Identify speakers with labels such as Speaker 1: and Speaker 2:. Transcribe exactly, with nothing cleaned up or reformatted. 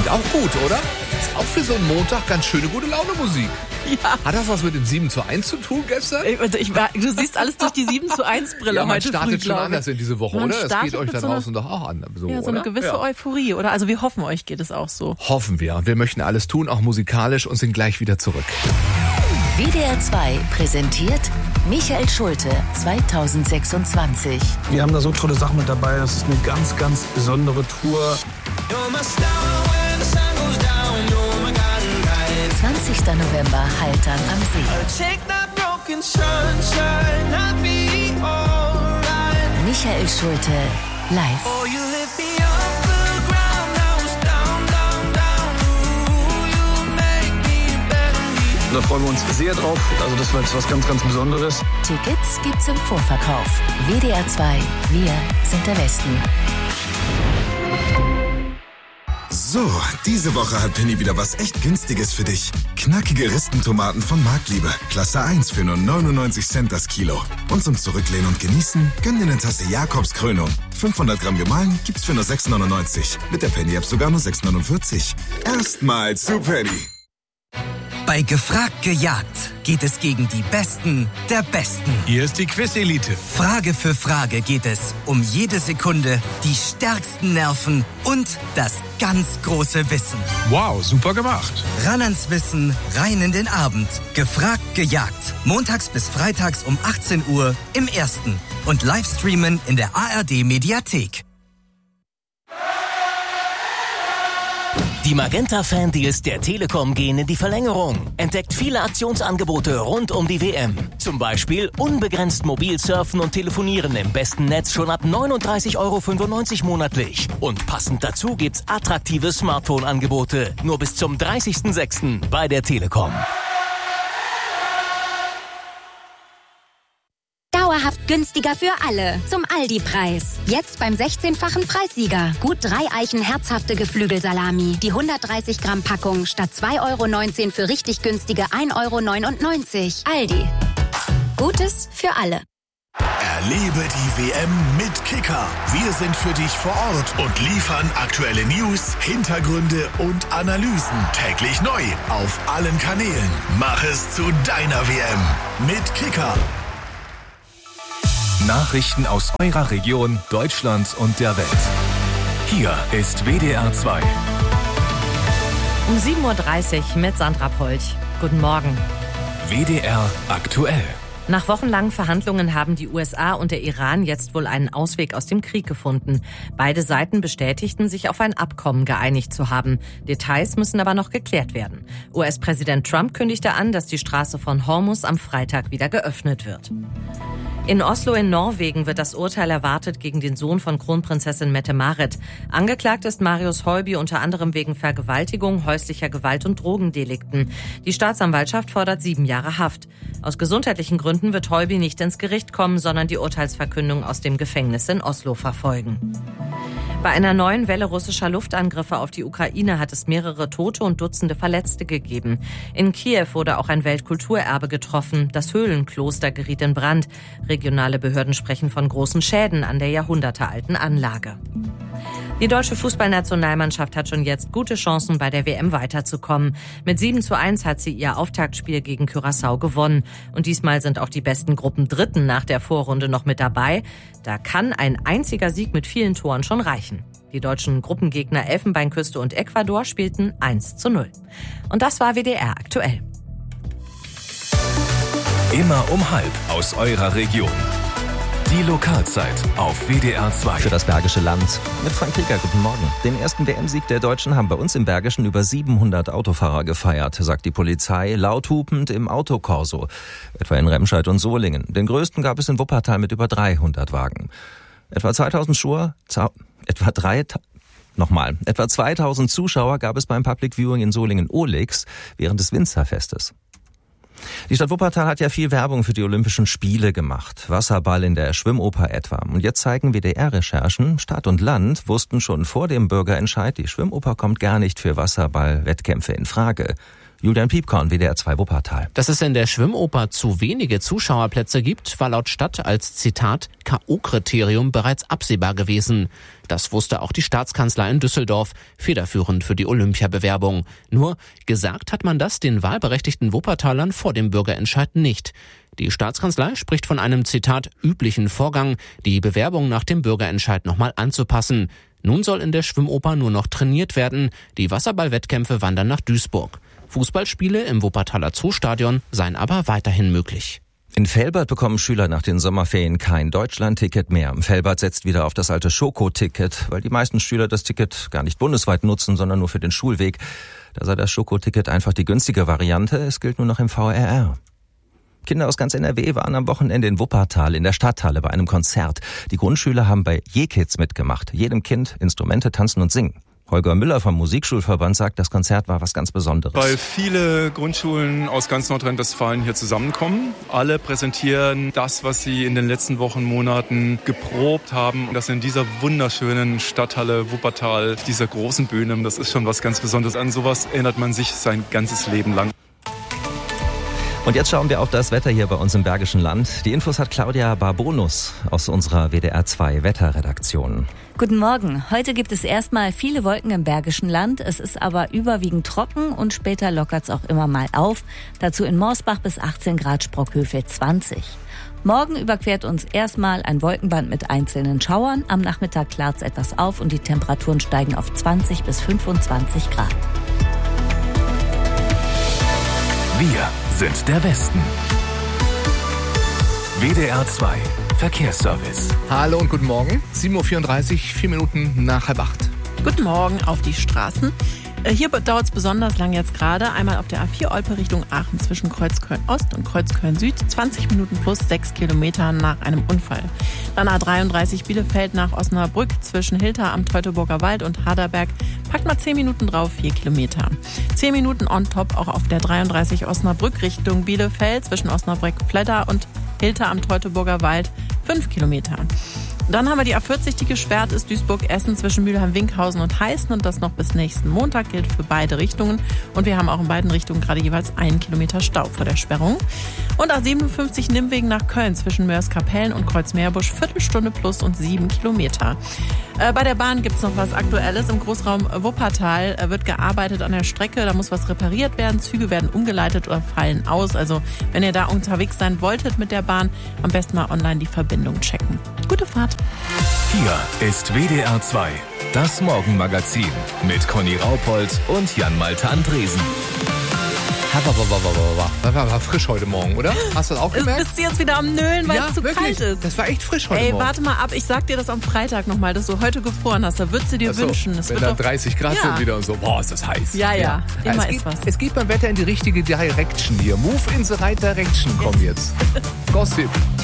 Speaker 1: auch gut, oder? Ist auch für so einen Montag ganz schöne gute Laune Musik.
Speaker 2: Ja.
Speaker 1: Hat das was mit dem sieben zu eins zu tun gestern?
Speaker 2: Ich, ich, du siehst alles durch die sieben zu eins Brille
Speaker 1: Ja, man
Speaker 2: heute
Speaker 1: startet
Speaker 2: früh,
Speaker 1: schon anders in diese Woche,
Speaker 2: Man
Speaker 1: oder? Das
Speaker 2: startet
Speaker 1: geht euch
Speaker 2: mit
Speaker 1: da
Speaker 2: so einer-
Speaker 1: draußen doch auch an. So,
Speaker 2: Ja, so
Speaker 1: oder?
Speaker 2: eine gewisse
Speaker 1: Ja.
Speaker 2: Euphorie, oder? Also wir hoffen, euch geht es auch so.
Speaker 1: Hoffen wir. Und wir möchten alles tun, auch musikalisch, und sind gleich wieder zurück.
Speaker 3: W D R zwei präsentiert Michael Schulte zweitausendsechsundzwanzig.
Speaker 4: Wir haben da so tolle Sachen mit dabei. Das ist eine ganz, ganz besondere Tour.
Speaker 3: zwanzigster November, Haltern am See. Michael Schulte live.
Speaker 4: Da freuen wir uns sehr drauf. Also das war jetzt was ganz, ganz Besonderes.
Speaker 3: Tickets gibt's im Vorverkauf. W D R zwei, wir sind der Westen.
Speaker 5: So, diese Woche hat Penny wieder was echt Günstiges für dich. Knackige Ristentomaten von Marktliebe. Klasse eins für nur neunundneunzig Cent das Kilo. Und zum Zurücklehnen und Genießen, gönn dir eine Tasse Jakobs Krönung. fünfhundert Gramm gemahlen gibt's für nur sechs neunundneunzig. Mit der Penny-App sogar nur sechs neunundvierzig. Erstmal zu Penny.
Speaker 6: Bei Gefragt gejagt geht es gegen die Besten der Besten.
Speaker 7: Hier ist die Quiz-Elite.
Speaker 6: Frage für Frage geht es um jede Sekunde, die stärksten Nerven und das ganz große Wissen.
Speaker 7: Wow, super gemacht.
Speaker 6: Ran ans Wissen, rein in den Abend. Gefragt gejagt. Montags bis freitags um achtzehn Uhr im Ersten. Und Livestreamen in der A R D-Mediathek.
Speaker 8: Die Magenta-Fan-Deals der Telekom gehen in die Verlängerung. Entdeckt viele Aktionsangebote rund um die W M. Zum Beispiel unbegrenzt mobil surfen und telefonieren im besten Netz schon ab neununddreißig Euro fünfundneunzig monatlich. Und passend dazu gibt's attraktive Smartphone-Angebote. Nur bis zum dreißigsten sechsten bei der Telekom.
Speaker 9: Dauerhaft günstiger für alle. Zum Aldi-Preis. Jetzt beim sechzehnfachen Preissieger. Gut drei Eichen herzhafte Geflügelsalami. Die hundertdreißig Gramm Packung statt zwei Euro neunzehn für richtig günstige ein Euro neunundneunzig. Aldi. Gutes für alle.
Speaker 10: Erlebe die W M mit Kicker. Wir sind für dich vor Ort und liefern aktuelle News, Hintergründe und Analysen täglich neu auf allen Kanälen. Mach es zu deiner W M mit Kicker.
Speaker 11: Nachrichten aus eurer Region, Deutschland und der Welt. Hier ist W D R zwei.
Speaker 2: Um sieben Uhr dreißig mit Sandra Polch. Guten Morgen.
Speaker 11: W D R aktuell.
Speaker 2: Nach wochenlangen Verhandlungen haben die U S A und der Iran jetzt wohl einen Ausweg aus dem Krieg gefunden. Beide Seiten bestätigten, sich auf ein Abkommen geeinigt zu haben. Details müssen aber noch geklärt werden. U S-Präsident Trump kündigte an, dass die Straße von Hormuz am Freitag wieder geöffnet wird. In Oslo in Norwegen wird das Urteil erwartet gegen den Sohn von Kronprinzessin Mette-Marit. Angeklagt ist Marius Holby unter anderem wegen Vergewaltigung, häuslicher Gewalt und Drogendelikten. Die Staatsanwaltschaft fordert sieben Jahre Haft. Aus gesundheitlichen Gründen wird Holby nicht ins Gericht kommen, sondern die Urteilsverkündung aus dem Gefängnis in Oslo verfolgen. Bei einer neuen Welle russischer Luftangriffe auf die Ukraine hat es mehrere Tote und Dutzende Verletzte gegeben. In Kiew wurde auch ein Weltkulturerbe getroffen. Das Höhlenkloster geriet in Brand. Regionale Behörden sprechen von großen Schäden an der jahrhundertealten Anlage. Die deutsche Fußballnationalmannschaft hat schon jetzt gute Chancen, bei der W M weiterzukommen. Mit sieben zu eins hat sie ihr Auftaktspiel gegen Curaçao gewonnen. Und diesmal sind auch die besten Gruppendritten nach der Vorrunde noch mit dabei. Da kann ein einziger Sieg mit vielen Toren schon reichen. Die deutschen Gruppengegner Elfenbeinküste und Ecuador spielten eins zu null. Und das war W D R aktuell.
Speaker 11: Immer um halb aus eurer Region. Die Lokalzeit auf W D R zwei.
Speaker 12: Für das Bergische Land. Mit Frank Krieger, guten Morgen. Den ersten W M-Sieg der Deutschen haben bei uns im Bergischen über siebenhundert Autofahrer gefeiert, sagt die Polizei, laut hupend im Autokorso. Etwa in Remscheid und Solingen. Den größten gab es in Wuppertal mit über dreihundert Wagen. Etwa zweitausend Schuhe, zau, etwa drei, nochmal, etwa zweitausend Zuschauer gab es beim Public Viewing in Solingen-Ohlix während des Winzerfestes. Die Stadt Wuppertal hat ja viel Werbung für die Olympischen Spiele gemacht. Wasserball in der Schwimmoper etwa. Und jetzt zeigen W D R-Recherchen, Stadt und Land wussten schon vor dem Bürgerentscheid, die Schwimmoper kommt gar nicht für Wasserball-Wettkämpfe in Frage. Julian Piepkorn, W D R zwei Wuppertal.
Speaker 13: Dass es in der Schwimmoper zu wenige Zuschauerplätze gibt, war laut Stadt als Zitat K O-Kriterium bereits absehbar gewesen. Das wusste auch die Staatskanzlei in Düsseldorf, federführend für die Olympiabewerbung. Nur gesagt hat man das den wahlberechtigten Wuppertalern vor dem Bürgerentscheid nicht. Die Staatskanzlei spricht von einem, Zitat, üblichen Vorgang, die Bewerbung nach dem Bürgerentscheid nochmal anzupassen. Nun soll in der Schwimmoper nur noch trainiert werden. Die Wasserball-Wettkämpfe wandern nach Duisburg. Fußballspiele im Wuppertaler Zoostadion seien aber weiterhin möglich.
Speaker 12: In Velbert bekommen Schüler nach den Sommerferien kein Deutschland-Ticket mehr. Velbert setzt wieder auf das alte Schoko-Ticket, weil die meisten Schüler das Ticket gar nicht bundesweit nutzen, sondern nur für den Schulweg. Da sei das Schoko-Ticket einfach die günstige Variante. Es gilt nur noch im V R R. Kinder aus ganz N R W waren am Wochenende in Wuppertal in der Stadthalle bei einem Konzert. Die Grundschüler haben bei J-Kids mitgemacht. Jedem Kind Instrumente, tanzen und singen. Holger Müller vom Musikschulverband sagt, das Konzert war was ganz Besonderes.
Speaker 14: Weil viele Grundschulen aus ganz Nordrhein-Westfalen hier zusammenkommen. Alle präsentieren das, was sie in den letzten Wochen, Monaten geprobt haben. Und das in dieser wunderschönen Stadthalle Wuppertal, dieser großen Bühne. Das ist schon was ganz Besonderes. An sowas erinnert man sich sein ganzes Leben lang.
Speaker 12: Und jetzt schauen wir auf das Wetter hier bei uns im Bergischen Land. Die Infos hat Claudia Barbonus aus unserer W D R zwei Wetterredaktion.
Speaker 15: Guten Morgen. Heute gibt es erstmal viele Wolken im Bergischen Land. Es ist aber überwiegend trocken und später lockert es auch immer mal auf. Dazu in Morsbach bis achtzehn Grad, Sprockhövel zwanzig. Morgen überquert uns erstmal ein Wolkenband mit einzelnen Schauern. Am Nachmittag klart es etwas auf und die Temperaturen steigen auf zwanzig bis fünfundzwanzig Grad.
Speaker 11: Wir sind der Westen. W D R zwei Verkehrsservice.
Speaker 1: Hallo und guten Morgen. sieben Uhr vierunddreißig, vier Minuten nach halb acht.
Speaker 16: Guten Morgen auf die Straßen. Hier dauert es besonders lang jetzt gerade. Einmal auf der A vier Olpe Richtung Aachen zwischen Kreuzköln-Ost und Kreuzköln-Süd. zwanzig Minuten plus sechs Kilometer nach einem Unfall. Dann A dreiunddreißig Bielefeld nach Osnabrück zwischen Hilter am Teutoburger Wald und Haderberg. Packt mal zehn Minuten drauf, vier Kilometer. zehn Minuten on top auch auf der dreiunddreißig Osnabrück Richtung Bielefeld zwischen Osnabrück-Pledder und Hilter am Teutoburger Wald. fünf Kilometer. Dann haben wir die A vierzig, die gesperrt ist, Duisburg-Essen zwischen Mülheim-Winkhausen und Heißen und das noch bis nächsten Montag gilt für beide Richtungen. Und wir haben auch in beiden Richtungen gerade jeweils einen Kilometer Stau vor der Sperrung. Und A siebenundfünfzig Nimmwegen nach Köln zwischen Mörs-Kapellen und Kreuzmeerbusch, Viertelstunde plus und sieben Kilometer. Äh, bei der Bahn gibt's noch was Aktuelles. Im Großraum Wuppertal äh, wird gearbeitet an der Strecke, da muss was repariert werden, Züge werden umgeleitet oder fallen aus. Also wenn ihr da unterwegs sein wolltet mit der Bahn, am besten mal online die Verbindung checken. Gute Fahrt.
Speaker 11: Hier ist W D R zwei, das Morgenmagazin mit Conny Raupold und Jan-Malte Andresen.
Speaker 1: War, war, war frisch heute Morgen, oder? Hast du das auch gemerkt?
Speaker 16: Bist du jetzt wieder am Nölen, weil
Speaker 1: ja,
Speaker 16: es zu
Speaker 1: wirklich.
Speaker 16: kalt ist?
Speaker 1: Das war echt frisch heute
Speaker 16: Ey,
Speaker 1: Morgen.
Speaker 16: warte mal ab, ich sag dir das am Freitag nochmal, dass du heute gefroren hast. Da würdest du dir
Speaker 1: Ach so,
Speaker 16: wünschen. Es
Speaker 1: wenn
Speaker 16: wird
Speaker 1: da
Speaker 16: doch
Speaker 1: dreißig Grad
Speaker 16: ja.
Speaker 1: sind wieder und so. Boah, ist das heiß.
Speaker 16: Ja, ja,
Speaker 1: ja.
Speaker 16: immer
Speaker 1: es
Speaker 16: ist
Speaker 1: geht,
Speaker 16: was.
Speaker 1: Es geht beim Wetter in die richtige Direction hier. Move in the right direction kommen jetzt. Gossip.